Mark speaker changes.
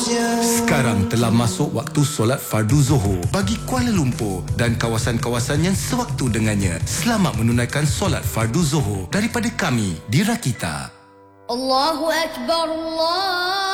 Speaker 1: Sekarang telah masuk waktu solat fardu Zuhur bagi Kuala Lumpur dan kawasan-kawasan yang sewaktu dengannya. Selamat menunaikan solat fardu Zuhur daripada kami di Rakita.
Speaker 2: Allahu Akbar, Allah.